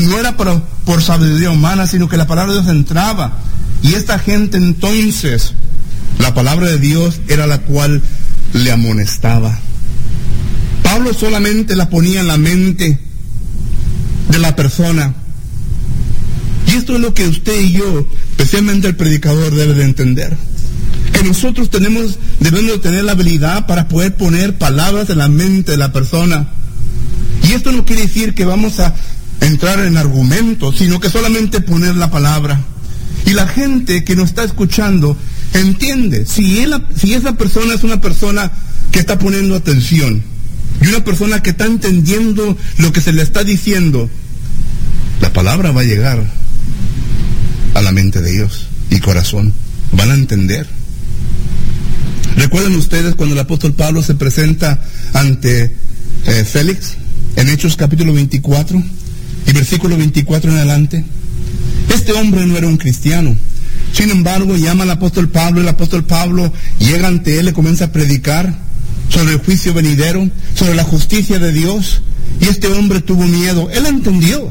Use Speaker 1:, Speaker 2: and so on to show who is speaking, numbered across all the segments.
Speaker 1: no era por sabiduría humana, sino que la palabra de Dios entraba. Y esta gente entonces, la palabra de Dios era la cual le amonestaba. Pablo solamente la ponía en la mente de la persona. Y esto es lo que usted y yo, especialmente el predicador, debe de entender. Que nosotros debemos de tener la habilidad para poder poner palabras en la mente de la persona. Y esto no quiere decir que vamos a entrar en argumentos, sino que solamente poner la palabra. Y la gente que nos está escuchando entiende, si esa persona es una persona que está poniendo atención, y una persona que está entendiendo lo que se le está diciendo, la palabra va a llegar a la mente de ellos y corazón. Van a entender. ¿Recuerdan ustedes cuando el apóstol Pablo se presenta ante Félix en Hechos capítulo 24 y versículo 24 en adelante? Este hombre no era un cristiano. Sin embargo, llama al apóstol Pablo, y el apóstol Pablo llega ante él y comienza a predicar sobre el juicio venidero, sobre la justicia de Dios, y este hombre tuvo miedo. Él entendió.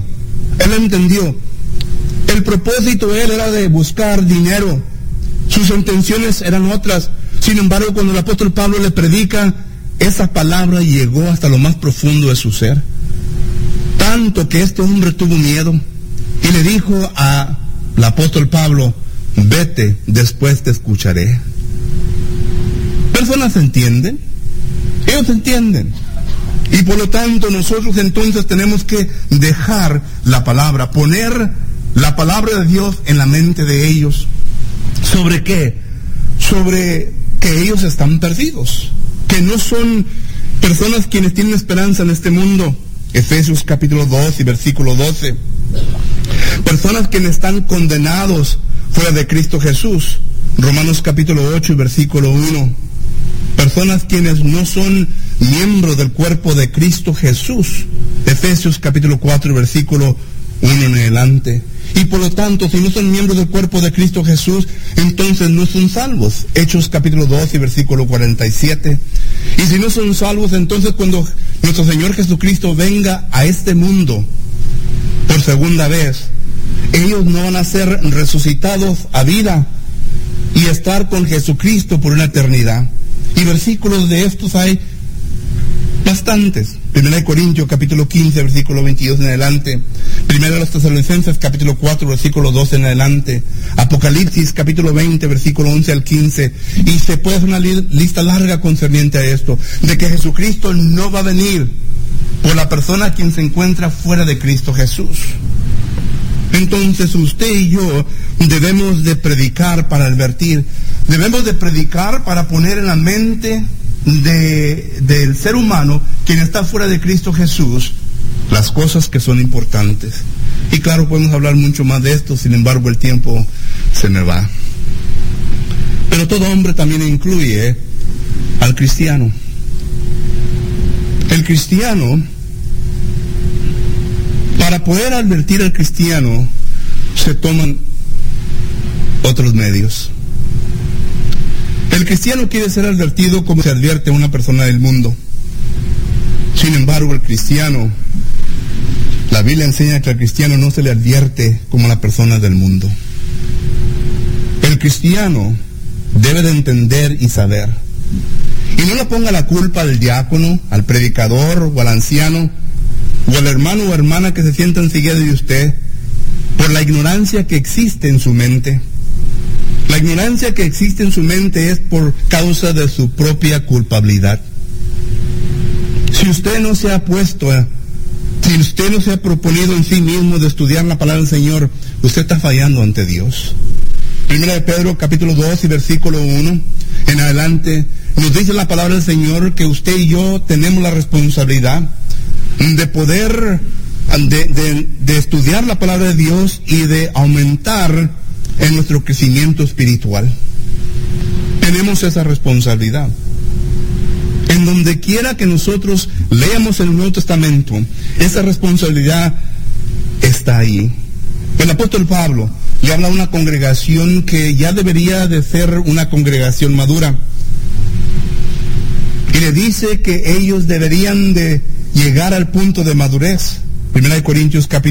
Speaker 1: El propósito de él era de buscar dinero. Sus intenciones eran otras. Sin embargo, cuando el apóstol Pablo le predica, esa palabra llegó hasta lo más profundo de su ser. Tanto que este hombre tuvo miedo y le dijo al apóstol Pablo: vete, después te escucharé. Personas entienden, ellos entienden. Y por lo tanto nosotros entonces tenemos que dejar la palabra, poner la palabra de Dios en la mente de ellos. ¿Sobre qué? Sobre que ellos están perdidos, que no son personas quienes tienen esperanza en este mundo. Efesios capítulo 2 y versículo 12. Personas quienes están condenados fuera de Cristo Jesús. Romanos capítulo 8 y versículo 1. Personas quienes no son miembros del cuerpo de Cristo Jesús. Efesios capítulo 4 y versículo 1 en adelante. Y por lo tanto, si no son miembros del cuerpo de Cristo Jesús, entonces no son salvos. Hechos capítulo 2 y versículo 47. Y si no son salvos, entonces cuando nuestro Señor Jesucristo venga a este mundo por segunda vez, ellos no van a ser resucitados a vida y estar con Jesucristo por una eternidad. Y versículos de estos hay bastantes. 1 Corintios capítulo 15 versículo 22 en adelante. 1 Tesalonicenses capítulo 4 versículo 12 en adelante. Apocalipsis capítulo 20 versículo 11 al 15. Y se puede hacer una lista larga concerniente a esto, de que Jesucristo no va a venir por la persona quien se encuentra fuera de Cristo Jesús. Entonces usted y yo debemos de predicar para advertir, debemos de predicar para poner en la mente del ser humano quien está fuera de Cristo Jesús las cosas que son importantes. Y claro, podemos hablar mucho más de esto, sin embargo el tiempo se me va. Pero todo hombre también incluye al cristiano. El cristiano, para poder advertir al cristiano, se toman otros medios. El cristiano quiere ser advertido como se advierte a una persona del mundo. Sin embargo, el cristiano, la Biblia enseña que al cristiano no se le advierte como a la persona del mundo. El cristiano debe de entender y saber. Y no le ponga la culpa al diácono, al predicador o al anciano o al hermano o hermana que se sientan enseguida de usted por la ignorancia que existe en su mente. La ignorancia que existe en su mente es por causa de su propia culpabilidad. Si usted no se ha si usted no se ha proponido en sí mismo de estudiar la palabra del Señor, usted está fallando ante Dios. 1 de Pedro capítulo 2 y versículo 1 en adelante nos dice la palabra del Señor que usted y yo tenemos la responsabilidad de poder de estudiar la palabra de Dios y de aumentar en nuestro crecimiento espiritual. Tenemos esa responsabilidad. En donde quiera que nosotros leamos el Nuevo Testamento, esa responsabilidad está ahí. El apóstol Pablo le habla a una congregación que ya debería de ser una congregación madura. Y le dice que ellos deberían de llegar al punto de madurez. 1 Corintios capítulo